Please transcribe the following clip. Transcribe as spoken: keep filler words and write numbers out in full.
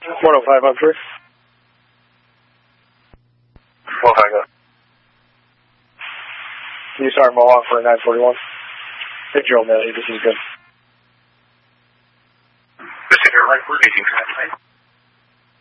one oh five on three. one oh five, go. You start Mohawk for a nine forty-one. Hit Joe Millie, this is good. Pacific Light, we're making contact.